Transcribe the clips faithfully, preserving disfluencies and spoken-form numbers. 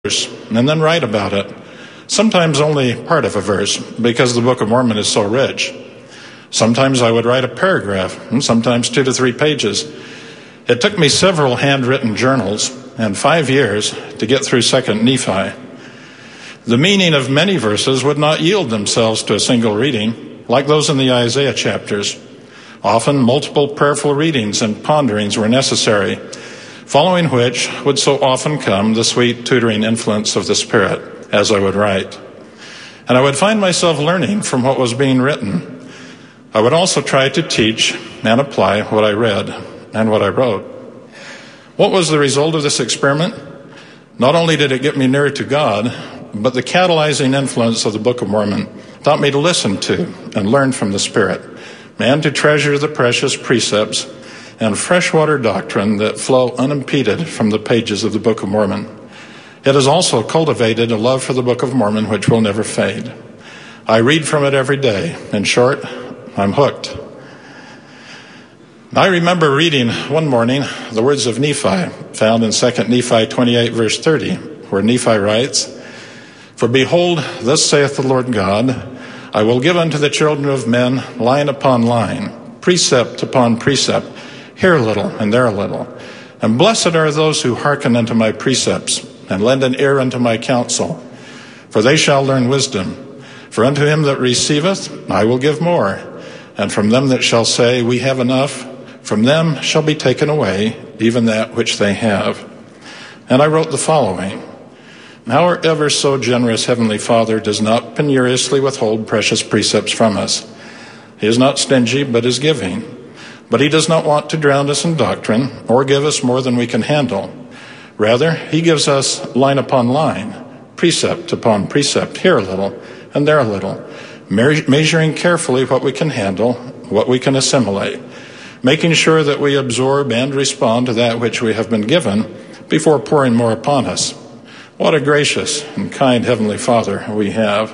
and then write about it. Sometimes only part of a verse, because the Book of Mormon is so rich. Sometimes I would write a paragraph, and sometimes two to three pages. It took me several handwritten journals and five years to get through Second Nephi. The meaning of many verses would not yield themselves to a single reading, like those in the Isaiah chapters. Often multiple prayerful readings and ponderings were necessary, following which would so often come the sweet tutoring influence of the Spirit as I would write. And I would find myself learning from what was being written. I would also try to teach and apply what I read and what I wrote. What was the result of this experiment? Not only did it get me nearer to God, but the catalyzing influence of the Book of Mormon taught me to listen to and learn from the Spirit, and to treasure the precious precepts and freshwater doctrine that flow unimpeded from the pages of the Book of Mormon. It has also cultivated a love for the Book of Mormon which will never fade. I read from it every day. In short, I'm hooked. I remember reading one morning the words of Nephi, found in Second Nephi twenty-eight, verse thirty, where Nephi writes, "For behold, thus saith the Lord God, I will give unto the children of men line upon line, precept upon precept, here a little and there a little. And blessed are those who hearken unto my precepts, and lend an ear unto my counsel. For they shall learn wisdom. For unto him that receiveth I will give more. And from them that shall say, We have enough, from them shall be taken away even that which they have." And I wrote the following: "Our ever so generous Heavenly Father does not penuriously withhold precious precepts from us. He is not stingy, but is giving. But he does not want to drown us in doctrine or give us more than we can handle. Rather, he gives us line upon line, precept upon precept, here a little and there a little, measuring carefully what we can handle, what we can assimilate, making sure that we absorb and respond to that which we have been given before pouring more upon us. What a gracious and kind Heavenly Father we have."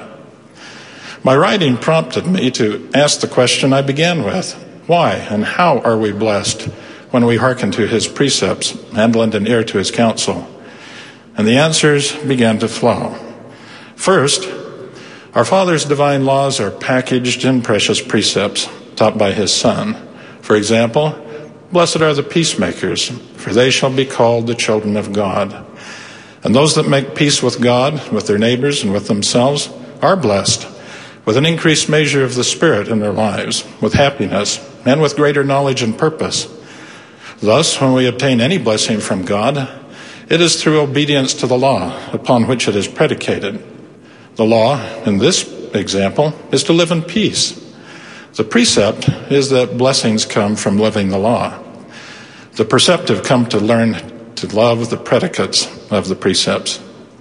My writing prompted me to ask the question I began with: why and how are we blessed when we hearken to his precepts and lend an ear to his counsel? And the answers began to flow. First, our Father's divine laws are packaged in precious precepts taught by his Son. For example, blessed are the peacemakers, for they shall be called the children of God. And those that make peace with God, with their neighbors, and with themselves are blessed with an increased measure of the Spirit in their lives, with happiness, and with greater knowledge and purpose. Thus, when we obtain any blessing from God, it is through obedience to the law upon which it is predicated. The law, in this example, is to live in peace. The precept is that blessings come from living the law. The perceptive come to learn to love the predicates of the precepts.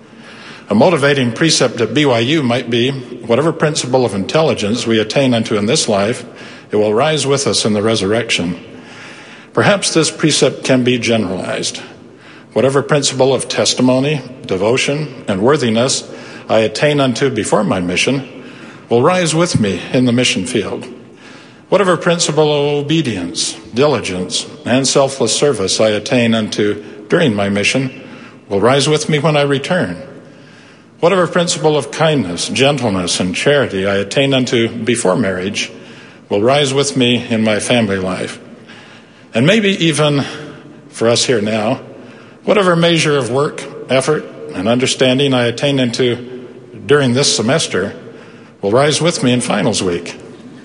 A motivating precept at B Y U might be, whatever principle of intelligence we attain unto in this life, it will rise with us in the resurrection. Perhaps this precept can be generalized. Whatever principle of testimony, devotion, and worthiness I attain unto before my mission will rise with me in the mission field. Whatever principle of obedience, diligence, and selfless service I attain unto during my mission will rise with me when I return. Whatever principle of kindness, gentleness, and charity I attain unto before marriage will rise with me in my family life. And maybe even, for us here now, whatever measure of work, effort, and understanding I attain into during this semester will rise with me in finals week.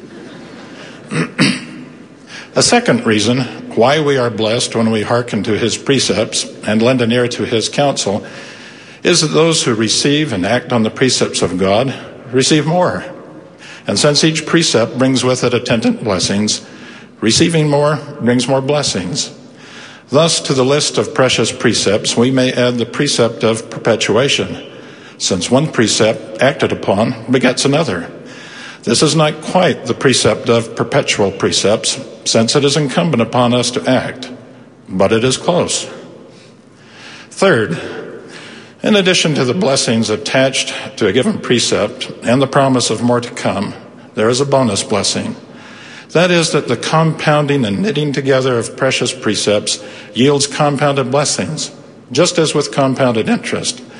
A second reason why we are blessed when we hearken to his precepts and lend an ear to his counsel is that those who receive and act on the precepts of God receive more. And since each precept brings with it attendant blessings, receiving more brings more blessings. Thus, to the list of precious precepts, we may add the precept of perpetuation, since one precept acted upon begets another. This is not quite the precept of perpetual precepts, since it is incumbent upon us to act, but it is close. Third, in addition to the blessings attached to a given precept and the promise of more to come, there is a bonus blessing. That is that the compounding and knitting together of precious precepts yields compounded blessings, just as with compounded interest.